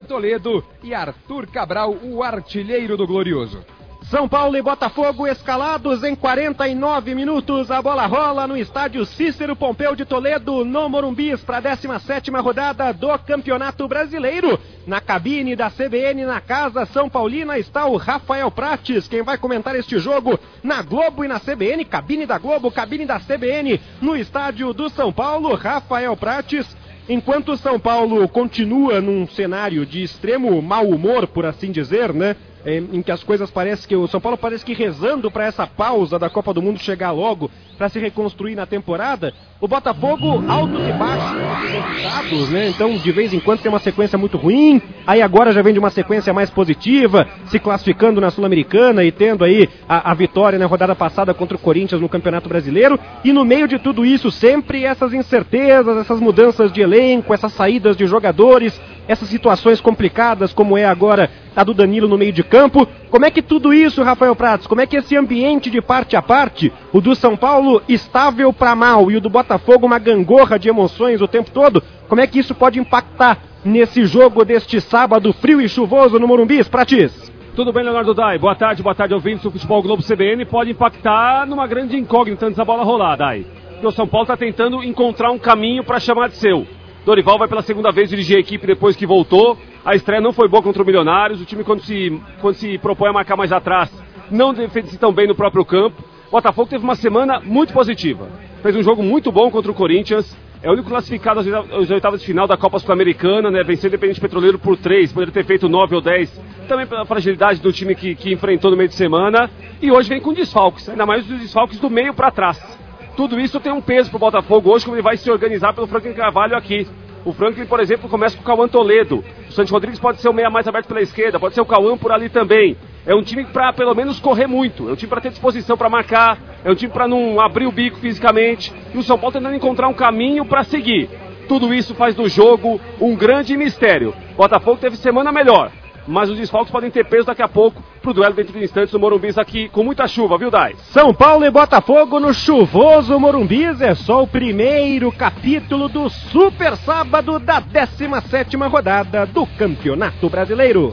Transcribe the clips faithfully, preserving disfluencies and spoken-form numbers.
Toledo e Arthur Cabral, o artilheiro do Glorioso. São Paulo e Botafogo escalados em quarenta e nove minutos. A bola rola no estádio Cícero Pompeu de Toledo, no Morumbi, para a décima sétima rodada do Campeonato Brasileiro. Na cabine da C B N, na casa São Paulina, está o Rafael Prates, quem vai comentar este jogo na Globo e na C B N. Cabine da Globo, cabine da C B N, no estádio do São Paulo. Rafael Prates. Enquanto o São Paulo continua num cenário de extremo mau humor, por assim dizer, né? Em que as coisas parecem que o São Paulo parece que rezando para essa pausa da Copa do Mundo chegar logo, para se reconstruir na temporada, o Botafogo altos e baixos resultados, né? Então de vez em quando tem uma sequência muito ruim, aí agora já vem de uma sequência mais positiva, se classificando na Sul-Americana e tendo aí a, a vitória na rodada passada contra o Corinthians no Campeonato Brasileiro, e no meio de tudo isso sempre essas incertezas, essas mudanças de elenco, essas saídas de jogadores, essas situações complicadas como é agora a do Danilo no meio de campo. Como é que tudo isso, Rafael Prates, como é que esse ambiente de parte a parte, o do São Paulo estável para mal e o do Botafogo uma gangorra de emoções o tempo todo, como é que isso pode impactar nesse jogo deste sábado frio e chuvoso no Morumbi, Prates? Tudo bem, Leonardo Dai? Boa tarde, boa tarde, ouvintes do Futebol Globo C B N. Pode impactar numa grande incógnita antes da bola rolar, Dai. Porque o São Paulo está tentando encontrar um caminho para chamar de seu. Dorival vai pela segunda vez dirigir a equipe depois que voltou. A estreia não foi boa contra o Milionários. O time, quando se, quando se propõe a marcar mais atrás, não defende-se tão bem no próprio campo. O Botafogo teve uma semana muito positiva. Fez um jogo muito bom contra o Corinthians. É o único classificado às oitavas de final da Copa Sul-Americana, né? Venceu o Independente Petroleiro por três. Poderia ter feito nove ou dez. Também pela fragilidade do time que, que enfrentou no meio de semana. E hoje vem com desfalques. Ainda mais os desfalques do meio para trás. Tudo isso tem um peso para o Botafogo hoje, como ele vai se organizar pelo Franklin Carvalho aqui. O Franklin, por exemplo, começa com o Cauã Toledo. O Santos Rodrigues pode ser o meia mais aberto pela esquerda, pode ser o Cauã por ali também. É um time para pelo menos correr muito, é um time para ter disposição para marcar, é um time para não abrir o bico fisicamente. E o São Paulo tentando encontrar um caminho para seguir. Tudo isso faz do jogo um grande mistério. O Botafogo teve semana melhor, mas os desfalques podem ter peso daqui a pouco pro duelo dentro de instantes no Morumbi aqui com muita chuva, viu, Dai? São Paulo e Botafogo no chuvoso Morumbi é só o primeiro capítulo do super sábado da décima sétima rodada do Campeonato Brasileiro.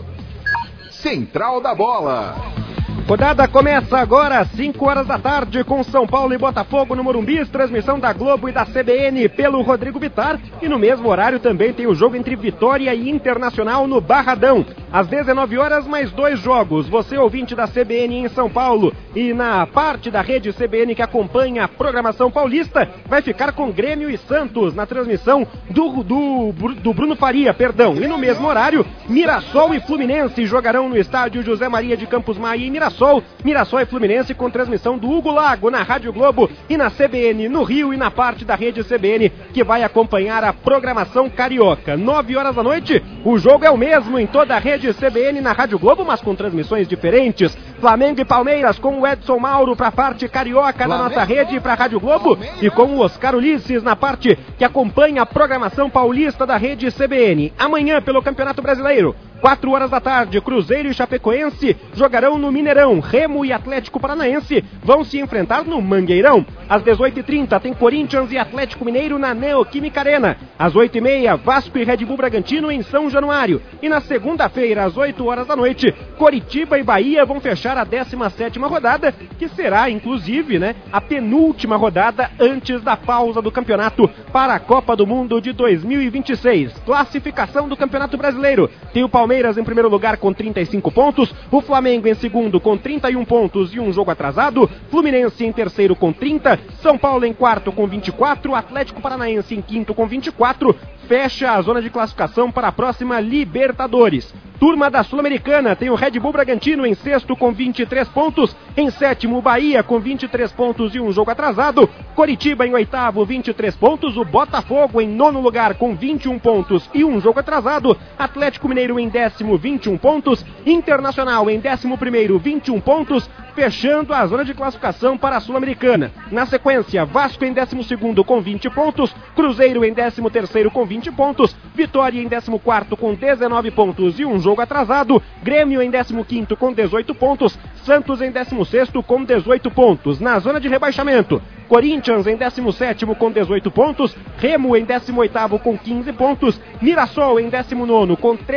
Central da Bola. Rodada começa agora às cinco horas da tarde com São Paulo e Botafogo no Morumbi, transmissão da Globo e da C B N pelo Rodrigo Vitar, e no mesmo horário também tem o jogo entre Vitória e Internacional no Barradão. Às dezenove horas, mais dois jogos. Você, ouvinte da C B N em São Paulo e na parte da rede C B N que acompanha a programação paulista, vai ficar com Grêmio e Santos na transmissão do, do, do Bruno Faria, perdão. E no mesmo horário, Mirassol e Fluminense jogarão no estádio José Maria de Campos Maia em Mirassol. Mirassol e Fluminense com transmissão do Hugo Lago na Rádio Globo e na C B N no Rio e na parte da rede C B N que vai acompanhar a programação carioca. nove horas da noite, o jogo é o mesmo em toda a rede C B N na Rádio Globo, mas com transmissões diferentes. Flamengo e Palmeiras com o Edson Mauro para a parte carioca da nossa rede para a Rádio Globo e com o Oscar Ulisses na parte que acompanha a programação paulista da rede C B N. Amanhã pelo Campeonato Brasileiro, quatro horas da tarde, Cruzeiro e Chapecoense jogarão no Mineirão. Remo e Atlético Paranaense vão se enfrentar no Mangueirão. Às dezoito e trinta tem Corinthians e Atlético Mineiro na Neoquímica Arena. Às oito e meia, Vasco e Red Bull Bragantino em São Januário. E na segunda-feira, às oito horas da noite, Coritiba e Bahia vão fechar a décima sétima rodada, que será, inclusive, né, a penúltima rodada antes da pausa do campeonato para a Copa do Mundo de dois mil e vinte e seis. Classificação do Campeonato Brasileiro. Tem o Palmeiras em primeiro lugar com trinta e cinco pontos, o Flamengo em segundo com trinta e um pontos e um jogo atrasado, Fluminense em terceiro com trinta, São Paulo em quarto com vinte e quatro, Atlético Paranaense em quinto com vinte e quatro, fecha a zona de classificação para a próxima Libertadores. Turma da Sul-Americana tem o Red Bull Bragantino em sexto com vinte e três pontos, em sétimo Bahia com vinte e três pontos e um jogo atrasado, Coritiba em oitavo, vinte e três pontos, o Botafogo em nono lugar com vinte e um pontos e um jogo atrasado, Atlético Mineiro em décimo, vinte e um pontos, Internacional em décimo primeiro, vinte e um pontos, fechando a zona de classificação para a Sul-Americana. Na sequência, Vasco em décimo segundo com vinte pontos, Cruzeiro em décimo terceiro com vinte pontos, Vitória em décimo quarto com dezenove pontos e um jogo atrasado, Grêmio em décimo quinto com dezoito pontos, Santos em décimo sexto com dezoito pontos. Na zona de rebaixamento, Corinthians em décimo sétimo com dezoito pontos, Remo em décimo oitavo com quinze pontos, Mirassol em décimo nono com treze